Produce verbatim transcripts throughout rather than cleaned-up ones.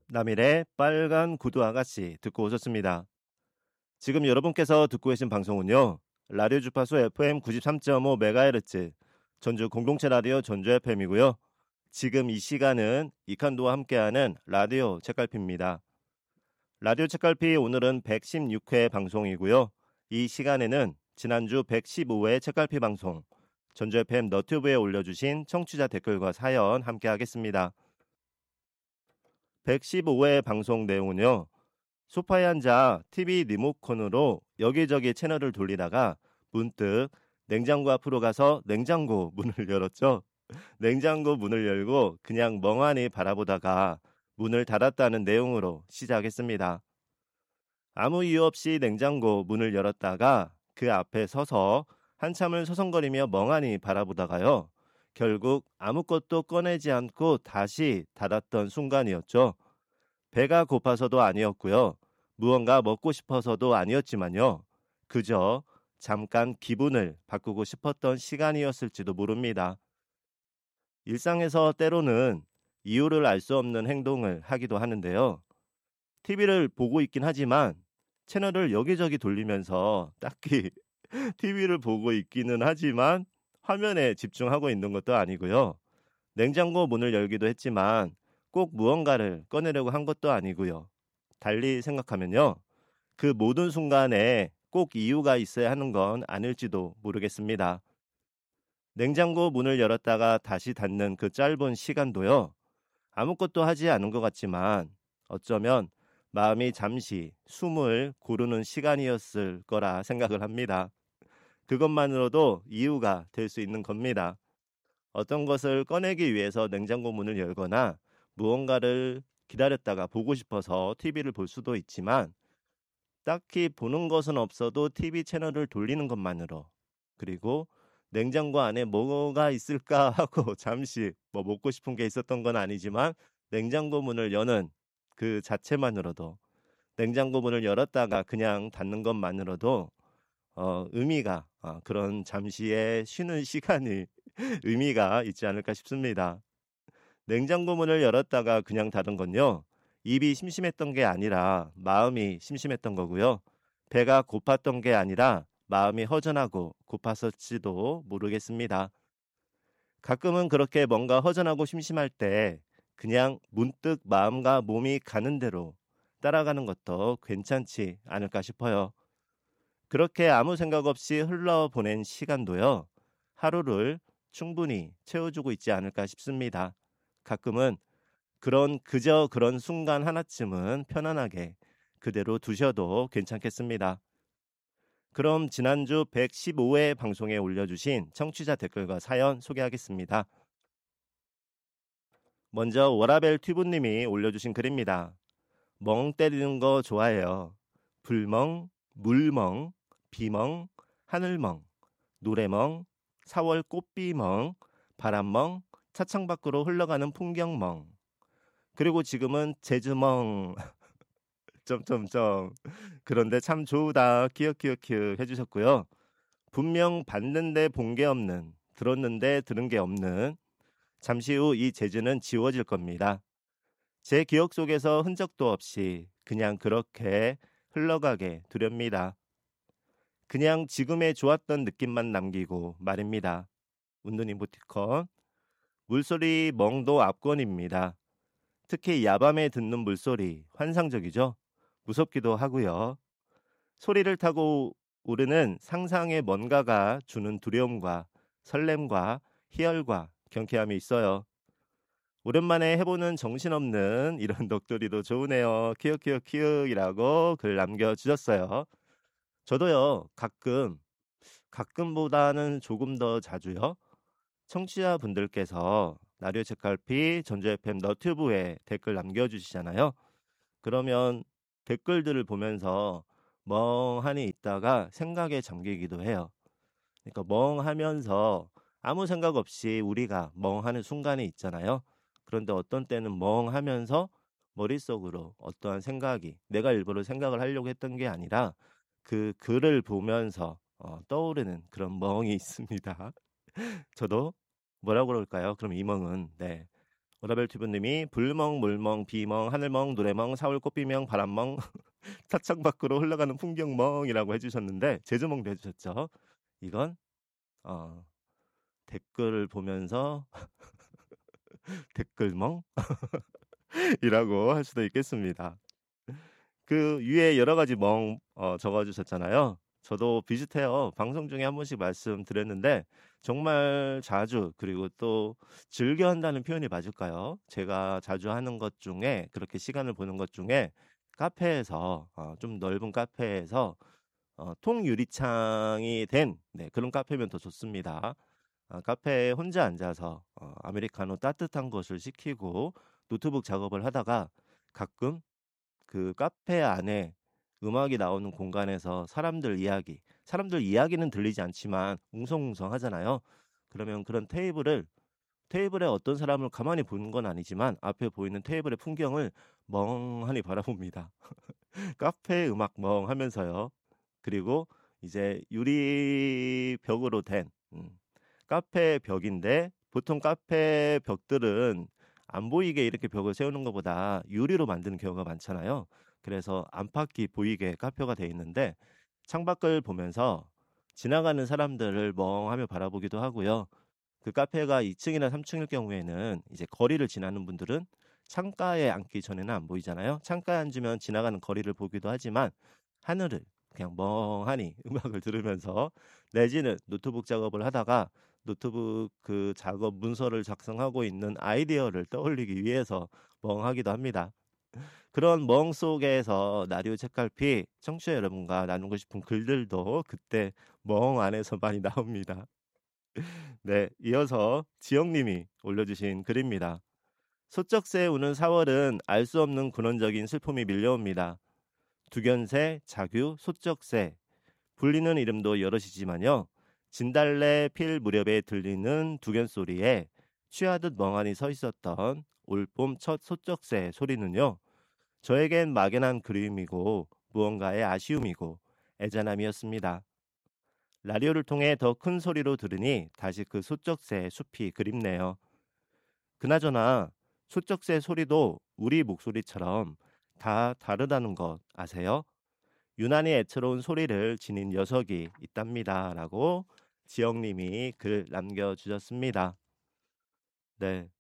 남일의 빨간 구두 아가씨 듣고 오셨습니다. 지금 여러분께서 듣고 계신 방송은요. 라디오 주파수 에프엠 구십삼 점 오 메가헤르츠 전주 공동체 라디오 전주 에프엠이고요. 지금 이 시간은 이칸도와 함께하는 라디오 책갈피입니다. 라디오 책갈피 오늘은 백십육 회 방송이고요. 이 시간에는 지난주 백십오 회 책갈피 방송 전주 에프엠 너튜브에 올려주신 청취자 댓글과 사연 함께하겠습니다. 백십오 회 방송 내용은요. 소파에 앉아 티비 리모컨으로 여기저기 채널을 돌리다가 문득 냉장고 앞으로 가서 냉장고 문을 열었죠. 냉장고 문을 열고 그냥 멍하니 바라보다가 문을 닫았다는 내용으로 시작했습니다. 아무 이유 없이 냉장고 문을 열었다가 그 앞에 서서 한참을 서성거리며 멍하니 바라보다가요. 결국 아무것도 꺼내지 않고 다시 닫았던 순간이었죠. 배가 고파서도 아니었고요. 무언가 먹고 싶어서도 아니었지만요. 그저 잠깐 기분을 바꾸고 싶었던 시간이었을지도 모릅니다. 일상에서 때로는 이유를 알 수 없는 행동을 하기도 하는데요. 티비를 보고 있긴 하지만 채널을 여기저기 돌리면서 딱히 티비를 보고 있기는 하지만 화면에 집중하고 있는 것도 아니고요. 냉장고 문을 열기도 했지만 꼭 무언가를 꺼내려고 한 것도 아니고요. 달리 생각하면요. 그 모든 순간에 꼭 이유가 있어야 하는 건 아닐지도 모르겠습니다. 냉장고 문을 열었다가 다시 닫는 그 짧은 시간도요. 아무것도 하지 않은 것 같지만 어쩌면 마음이 잠시 숨을 고르는 시간이었을 거라 생각을 합니다. 그것만으로도 이유가 될 수 있는 겁니다. 어떤 것을 꺼내기 위해서 냉장고 문을 열거나 무언가를 기다렸다가 보고 싶어서 티비를 볼 수도 있지만 딱히 보는 것은 없어도 티비 채널을 돌리는 것만으로 그리고 냉장고 안에 뭐가 있을까 하고 잠시 뭐 먹고 싶은 게 있었던 건 아니지만 냉장고 문을 여는 그 자체만으로도 냉장고 문을 열었다가 그냥 닫는 것만으로도 어, 의미가 어, 그런 잠시의 쉬는 시간이 의미가 있지 않을까 싶습니다. 냉장고 문을 열었다가 그냥 닫은 건요. 입이 심심했던 게 아니라 마음이 심심했던 거고요. 배가 고팠던 게 아니라 마음이 허전하고 고팠을지도 모르겠습니다. 가끔은 그렇게 뭔가 허전하고 심심할 때 그냥 문득 마음과 몸이 가는 대로 따라가는 것도 괜찮지 않을까 싶어요. 그렇게 아무 생각 없이 흘러보낸 시간도요. 하루를 충분히 채워주고 있지 않을까 싶습니다. 가끔은 그런 그저 그런 순간 하나쯤은 편안하게 그대로 두셔도 괜찮겠습니다. 그럼 지난주 백십오 회 방송에 올려주신 청취자 댓글과 사연 소개하겠습니다. 먼저 워라벨 튜브님이 올려주신 글입니다. 멍 때리는 거 좋아해요. 불멍, 물멍, 비멍, 하늘멍, 노래멍, 사월 꽃비멍, 바람멍, 차창 밖으로 흘러가는 풍경멍. 그리고 지금은 제주멍. 점점점. 그런데 참 좋다. 키읔키읔키읔 해주셨고요. 분명 봤는데 본 게 없는, 들었는데 들은 게 없는. 잠시 후 이 제주는 지워질 겁니다. 제 기억 속에서 흔적도 없이 그냥 그렇게 흘러가게 두렵니다. 그냥 지금의 좋았던 느낌만 남기고 말입니다. 웃는 이모티콘. 물소리 멍도 압권입니다. 특히 야밤에 듣는 물소리 환상적이죠. 무섭기도 하고요. 소리를 타고 오르는 상상의 뭔가가 주는 두려움과 설렘과 희열과 경쾌함이 있어요. 오랜만에 해보는 정신없는 이런 넋두리도 좋으네요. 키읔키읔키읔이라고 글 남겨주셨어요. 저도요. 가끔 가끔보다는 조금 더 자주요. 청취자분들께서 라디오 책갈피 전주 에프엠 너튜브에 댓글 남겨주시잖아요. 그러면 댓글들을 보면서 멍하니 있다가 생각에 잠기기도 해요. 그러니까 멍하면서 아무 생각 없이 우리가 멍하는 순간이 있잖아요. 그런데 어떤 때는 멍하면서 머릿속으로 어떠한 생각이 내가 일부러 생각을 하려고 했던 게 아니라 그 글을 보면서 어, 떠오르는 그런 멍이 있습니다. 저도 뭐라고 그럴까요? 그럼 이 멍은 네 오라벨튜브님이 불멍, 물멍, 비멍, 하늘멍, 노래멍, 사월 꽃비명, 바람멍, 타창 밖으로 흘러가는 풍경멍이라고 해주셨는데 제주멍도 해주셨죠. 이건 어, 댓글을 보면서 댓글멍이라고 할 수도 있겠습니다. 그 위에 여러 가지 멍 어, 적어주셨잖아요. 저도 비슷해요. 방송 중에 한 번씩 말씀드렸는데 정말 자주 그리고 또 즐겨 한다는 표현이 맞을까요? 제가 자주 하는 것 중에 그렇게 시간을 보는 것 중에 카페에서 어, 좀 넓은 카페에서 어, 통유리창이 된 네, 그런 카페면 더 좋습니다. 아, 카페에 혼자 앉아서 어, 아메리카노 따뜻한 것을 시키고 노트북 작업을 하다가 가끔 그 카페 안에 음악이 나오는 공간에서 사람들 이야기, 사람들 이야기는 들리지 않지만 웅성웅성 하잖아요. 그러면 그런 테이블을 테이블에 어떤 사람을 가만히 보는 건 아니지만 앞에 보이는 테이블의 풍경을 멍하니 바라봅니다. 카페 음악 멍하면서요. 그리고 이제 유리 벽으로 된 음, 카페 벽인데 보통 카페 벽들은 안 보이게 이렇게 벽을 세우는 것보다 유리로 만드는 경우가 많잖아요. 그래서 안팎이 보이게 카페가 돼 있는데 창밖을 보면서 지나가는 사람들을 멍하며 바라보기도 하고요. 그 카페가 이 층이나 삼 층일 경우에는 이제 거리를 지나는 분들은 창가에 앉기 전에는 안 보이잖아요. 창가에 앉으면 지나가는 거리를 보기도 하지만 하늘을 그냥 멍하니 음악을 들으면서 내지는 노트북 작업을 하다가 노트북 그 작업 문서를 작성하고 있는 아이디어를 떠올리기 위해서 멍하기도 합니다. 그런 멍 속에서 라디오 책갈피 청취자 여러분과 나누고 싶은 글들도 그때 멍 안에서 많이 나옵니다. 네, 이어서 지영님이 올려주신 글입니다. 소쩍새 우는 사월은 알 수 없는 근원적인 슬픔이 밀려옵니다. 두견새, 자규, 소쩍새 불리는 이름도 여럿이지만요. 진달래 필 무렵에 들리는 두견 소리에 취하듯 멍하니 서 있었던 올봄 첫 소쩍새 소리는요. 저에겐 막연한 그리움이고 무언가의 아쉬움이고 애잔함이었습니다. 라디오를 통해 더 큰 소리로 들으니 다시 그 소쩍새의 숲이 그립네요. 그나저나 소쩍새 소리도 우리 목소리처럼 다 다르다는 것 아세요? 유난히 애처로운 소리를 지닌 녀석이 있답니다. 라고 지영님이 글 남겨주셨습니다. 네.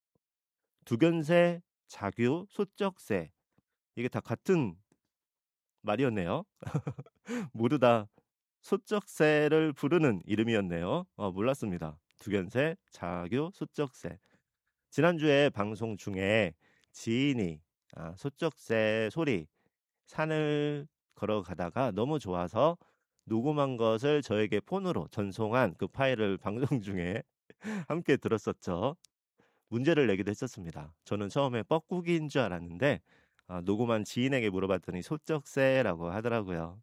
두견새, 자규, 소쩍새 이게 다 같은 말이었네요. 모두 다 소쩍새를 부르는 이름이었네요. 어, 몰랐습니다. 두견새, 자규, 소쩍새. 지난주에 방송 중에 지인이 아, 소쩍새 소리 산을 걸어가다가 너무 좋아서 녹음한 것을 저에게 폰으로 전송한 그 파일을 방송 중에 함께 들었었죠. 문제를 내기도 했었습니다. 저는 처음에 뻐꾸기인 줄 알았는데 아, 녹음한 지인에게 물어봤더니 소쩍새라고 하더라고요.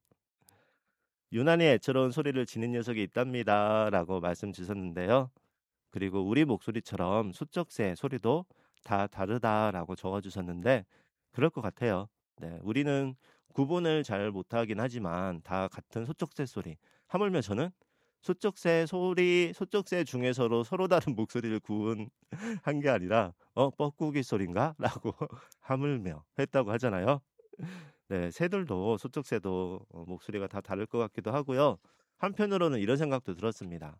유난히 애처로운 소리를 지닌 녀석이 있답니다. 라고 말씀 주셨는데요. 그리고 우리 목소리처럼 소쩍새 소리도 다 다르다라고 적어주셨는데 그럴 것 같아요. 네, 우리는 구분을 잘 못하긴 하지만 다 같은 소쩍새 소리. 하물며 저는 소쩍새 소리, 소쩍새 중에서도 서로 다른 목소리를 구분한 게 아니라 어 뻐꾸기 소린가? 라고 하물며 했다고 하잖아요. 네, 새들도 소쩍새도 어, 목소리가 다 다를 것 같기도 하고요. 한편으로는 이런 생각도 들었습니다.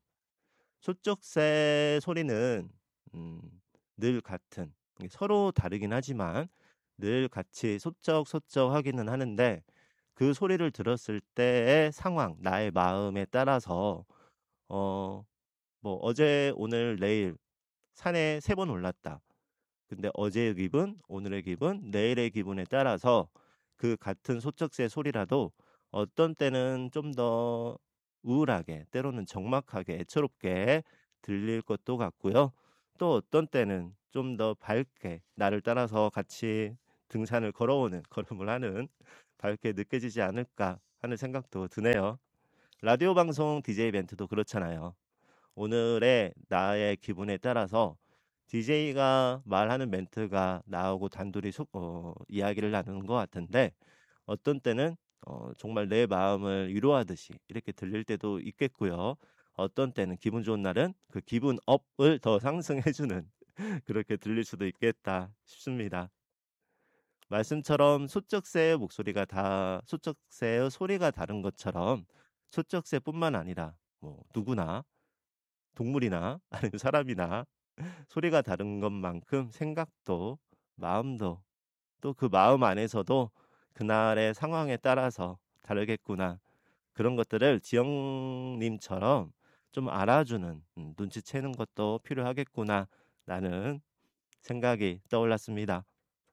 소쩍새 소리는 음, 늘 같은 서로 다르긴 하지만 늘 같이 소쩍소쩍 하기는 하는데 그 소리를 들었을 때의 상황, 나의 마음에 따라서 어, 뭐 어제, 오늘, 내일 산에 세 번 올랐다. 근데 어제의 기분, 오늘의 기분, 내일의 기분에 따라서 그 같은 소쩍새 소리라도 어떤 때는 좀 더 우울하게, 때로는 적막하게, 애처롭게 들릴 것도 같고요. 또 어떤 때는 좀 더 밝게 나를 따라서 같이 등산을 걸어오는, 걸음을 하는 밝게 느껴지지 않을까 하는 생각도 드네요. 라디오 방송 디제이 멘트도 그렇잖아요. 오늘의 나의 기분에 따라서 디제이가 말하는 멘트가 나오고 단둘이 속, 어, 이야기를 나누는 것 같은데 어떤 때는 어, 정말 내 마음을 위로하듯이 이렇게 들릴 때도 있겠고요. 어떤 때는 기분 좋은 날은 그 기분 업을 더 상승해주는 그렇게 들릴 수도 있겠다 싶습니다. 말씀처럼 소쩍새의 목소리가 다 소쩍새의 소리가 다른 것처럼 소쩍새뿐만 아니라 뭐 누구나 동물이나 아니면 사람이나 소리가 다른 것만큼 생각도 마음도 또 그 마음 안에서도 그날의 상황에 따라서 다르겠구나. 그런 것들을 지영님처럼 좀 알아주는 음, 눈치채는 것도 필요하겠구나 라는 생각이 떠올랐습니다.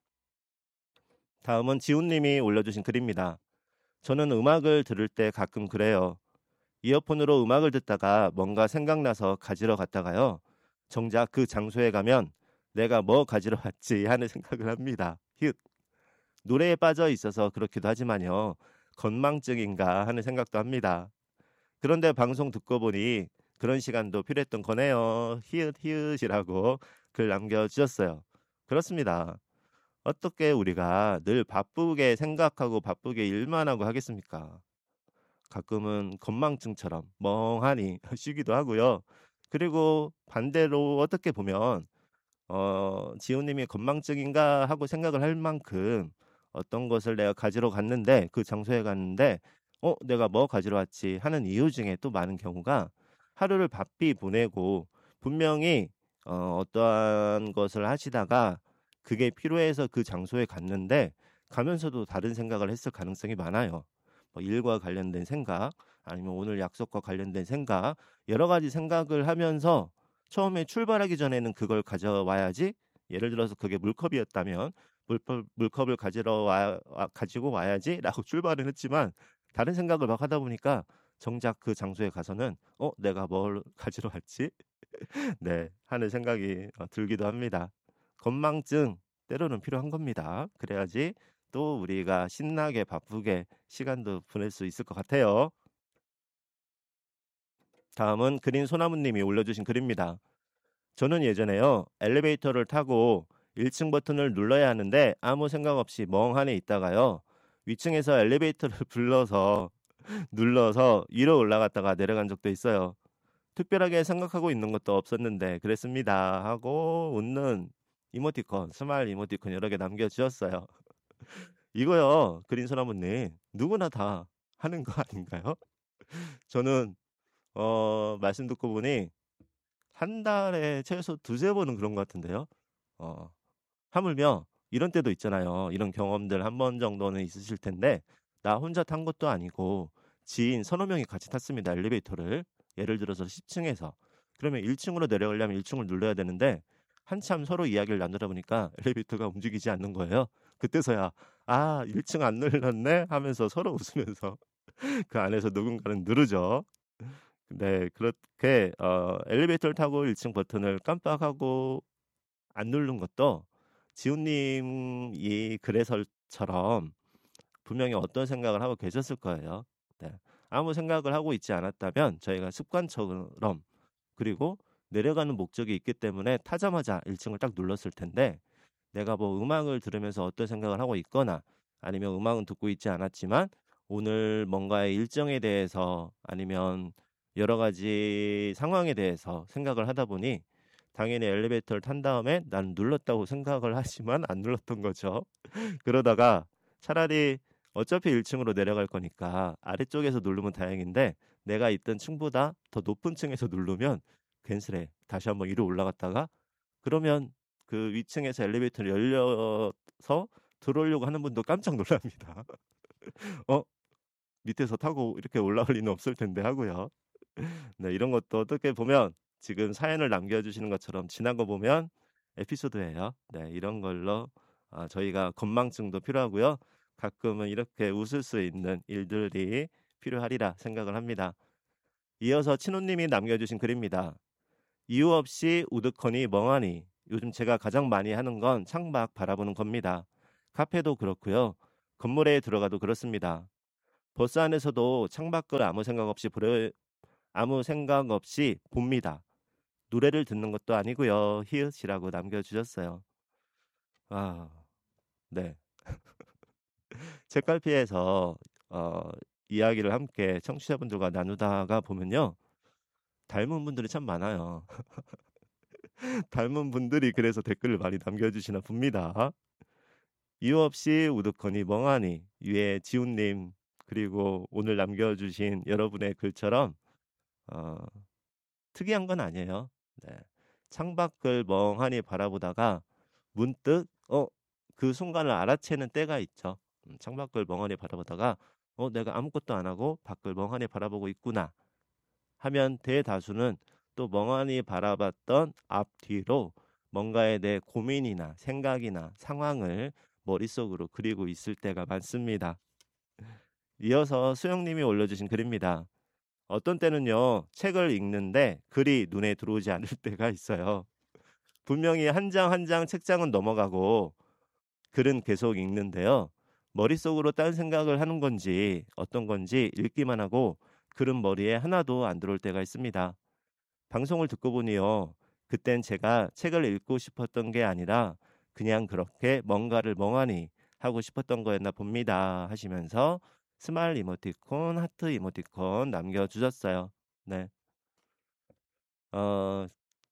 다음은 지훈님이 올려주신 글입니다. 저는 음악을 들을 때 가끔 그래요. 이어폰으로 음악을 듣다가 뭔가 생각나서 가지러 갔다가요. 정작 그 장소에 가면 내가 뭐 가지러 왔지 하는 생각을 합니다. 휴. 노래에 빠져 있어서 그렇기도 하지만요. 건망증인가 하는 생각도 합니다. 그런데 방송 듣고 보니 그런 시간도 필요했던 거네요. 히읗 히읗이라고 글 남겨주셨어요. 그렇습니다. 어떻게 우리가 늘 바쁘게 생각하고 바쁘게 일만 하고 하겠습니까? 가끔은 건망증처럼 멍하니 쉬기도 하고요. 그리고 반대로 어떻게 보면 어, 지호님이 건망증인가 하고 생각을 할 만큼 어떤 것을 내가 가지러 갔는데 그 장소에 갔는데 어, 내가 뭐 가지러 왔지 하는 이유 중에 또 많은 경우가 하루를 바삐 보내고 분명히 어, 어떠한 것을 하시다가 그게 필요해서 그 장소에 갔는데 가면서도 다른 생각을 했을 가능성이 많아요. 뭐 일과 관련된 생각, 아니면 오늘 약속과 관련된 생각, 여러 가지 생각을 하면서 처음에 출발하기 전에는 그걸 가져와야지. 예를 들어서 그게 물컵이었다면 물컵, 물컵을 가지러 와, 와- 가지고 와야지라고 출발을 했지만 다른 생각을 막 하다 보니까 정작 그 장소에 가서는 어 내가 뭘 가지러 왔지? 네 하는 생각이 어, 들기도 합니다. 건망증 때로는 필요한 겁니다. 그래야지 또 우리가 신나게 바쁘게 시간도 보낼 수 있을 것 같아요. 다음은 그린 소나무님이 올려주신 글입니다. 저는 예전에요 엘리베이터를 타고 일 층 버튼을 눌러야 하는데 아무 생각 없이 멍하니 있다가요 위층에서 엘리베이터를 불러서 눌러서 위로 올라갔다가 내려간 적도 있어요. 특별하게 생각하고 있는 것도 없었는데 그랬습니다 하고 웃는 이모티콘 스마일 이모티콘 여러 개 남겨주셨어요. 이거요 그린 소나무님 누구나 다 하는 거 아닌가요? 저는 어 말씀 듣고 보니 한 달에 최소 두세 번은 그런 것 같은데요. 어 하물며 이런 때도 있잖아요. 이런 경험들 한 번 정도는 있으실 텐데 나 혼자 탄 것도 아니고 지인 서너 명이 같이 탔습니다. 엘리베이터를. 예를 들어서 십 층에서 그러면 일 층으로 내려가려면 일 층을 눌러야 되는데 한참 서로 이야기를 나누다 보니까 엘리베이터가 움직이지 않는 거예요. 그때서야 아 일 층 안 눌렀네 하면서 서로 웃으면서 그 안에서 누군가는 누르죠. 네, 그렇게 어, 엘리베이터를 타고 일 층 버튼을 깜빡하고 안 누른 것도 지훈님이 그래서처럼 분명히 어떤 생각을 하고 계셨을 거예요. 네. 아무 생각을 하고 있지 않았다면 저희가 습관처럼 그리고 내려가는 목적이 있기 때문에 타자마자 일 층을 딱 눌렀을 텐데 내가 뭐 음악을 들으면서 어떤 생각을 하고 있거나 아니면 음악은 듣고 있지 않았지만 오늘 뭔가의 일정에 대해서 아니면 여러 가지 상황에 대해서 생각을 하다 보니 당연히 엘리베이터를 탄 다음에 난 눌렀다고 생각을 하지만 안 눌렀던 거죠. 그러다가 차라리 어차피 일 층으로 내려갈 거니까 아래쪽에서 누르면 다행인데 내가 있던 층보다 더 높은 층에서 누르면 괜스레 다시 한번 위로 올라갔다가 그러면 그 위층에서 엘리베이터를 열려서 들어오려고 하는 분도 깜짝 놀랍니다. 어? 밑에서 타고 이렇게 올라올 리는 없을 텐데 하고요. 네, 이런 것도 어떻게 보면 지금 사연을 남겨주시는 것처럼 지난 거 보면 에피소드예요. 네, 이런 걸로 아, 저희가 건망증도 필요하고요. 가끔은 이렇게 웃을 수 있는 일들이 필요하리라 생각을 합니다. 이어서 친호님이 남겨주신 글입니다. 이유 없이 우두커니 멍하니 요즘 제가 가장 많이 하는 건 창밖 바라보는 겁니다. 카페도 그렇고요. 건물에 들어가도 그렇습니다. 버스 안에서도 창밖을 아무 생각 없이 보려, 아무 생각 없이 봅니다. 노래를 듣는 것도 아니고요. 히읗이라고 남겨주셨어요. 아, 네. 책갈피에서 어, 이야기를 함께 청취자분들과 나누다가 보면요. 닮은 분들이 참 많아요. 닮은 분들이 그래서 댓글을 많이 남겨주시나 봅니다. 이유 없이 우두커니 멍하니 위에 지훈님 그리고 오늘 남겨주신 여러분의 글처럼 어, 특이한 건 아니에요. 네. 창밖을 멍하니 바라보다가 문득 어, 그 순간을 알아채는 때가 있죠. 음, 창밖을 멍하니 바라보다가 어, 내가 아무것도 안 하고 밖을 멍하니 바라보고 있구나 하면 대다수는 또 멍하니 바라봤던 앞뒤로 뭔가에 대해 고민이나 생각이나 상황을 머릿속으로 그리고 있을 때가 많습니다. 이어서 수영님이 올려주신 글입니다. 어떤 때는요, 책을 읽는데 글이 눈에 들어오지 않을 때가 있어요. 분명히 한 장 한 장 책장은 넘어가고 글은 계속 읽는데요. 머릿속으로 딴 생각을 하는 건지 어떤 건지 읽기만 하고 글은 머리에 하나도 안 들어올 때가 있습니다. 방송을 듣고 보니요. 그땐 제가 책을 읽고 싶었던 게 아니라 그냥 그렇게 뭔가를 멍하니 하고 싶었던 거였나 봅니다. 하시면서 스마일 이모티콘, 하트 이모티콘 남겨주셨어요. 네. 어,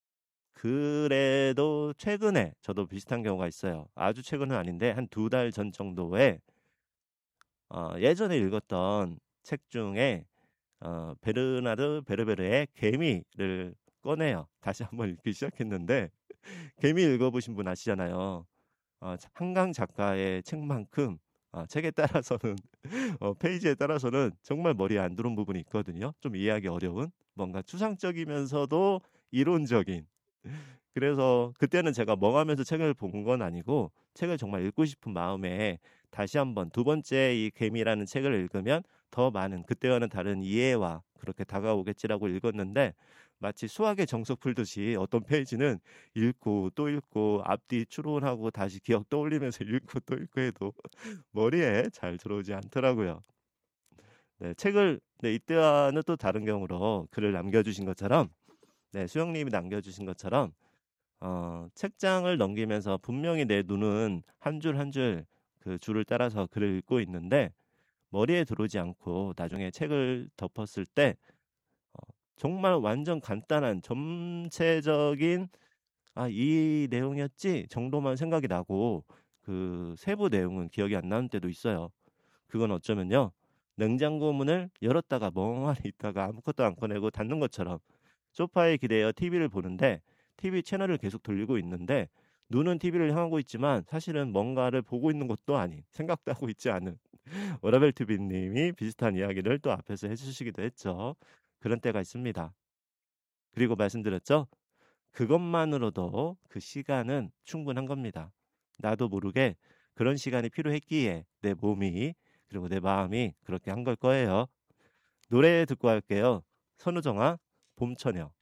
그래도 최근에 저도 비슷한 경우가 있어요. 아주 최근은 아닌데 한 두 달 전 정도에 어, 예전에 읽었던 책 중에 어, 베르나르 베르베르의 개미를 꺼내요. 다시 한번 읽기 시작했는데 개미 읽어보신 분 아시잖아요. 어, 한강 작가의 책만큼 어, 책에 따라서는 어, 페이지에 따라서는 정말 머리에 안 들어온 부분이 있거든요. 좀 이해하기 어려운 뭔가 추상적이면서도 이론적인. 그래서 그때는 제가 멍하면서 책을 본 건 아니고 책을 정말 읽고 싶은 마음에 다시 한번 두 번째 이 개미라는 책을 읽으면 더 많은 그때와는 다른 이해와 그렇게 다가오겠지라고 읽었는데 마치 수학의 정석 풀듯이 어떤 페이지는 읽고 또 읽고 앞뒤 추론하고 다시 기억 떠올리면서 읽고 또 읽고 해도 머리에 잘 들어오지 않더라고요. 네, 책을 네, 이때와는 또 다른 경우로 글을 남겨주신 것처럼 네, 수영님이 남겨주신 것처럼 어, 책장을 넘기면서 분명히 내 눈은 한 줄 한 줄 그 줄을 따라서 글을 읽고 있는데 머리에 들어오지 않고 나중에 책을 덮었을 때 어, 정말 완전 간단한 전체적인 아, 이 내용이었지 정도만 생각이 나고 그 세부 내용은 기억이 안 나는 때도 있어요. 그건 어쩌면요. 냉장고 문을 열었다가 멍하니 있다가 아무것도 안 꺼내고 닫는 것처럼 소파에 기대어 티비를 보는데 티비 채널을 계속 돌리고 있는데 눈은 티비를 향하고 있지만 사실은 뭔가를 보고 있는 것도 아닌 생각도 하고 있지 않은 워라벨 투비님이 비슷한 이야기를 또 앞에서 해주시기도 했죠. 그런 때가 있습니다. 그리고 말씀드렸죠. 그것만으로도 그 시간은 충분한 겁니다. 나도 모르게 그런 시간이 필요했기에 내 몸이 그리고 내 마음이 그렇게 한 걸 거예요. 노래 듣고 할게요. 선우정아 봄처녀.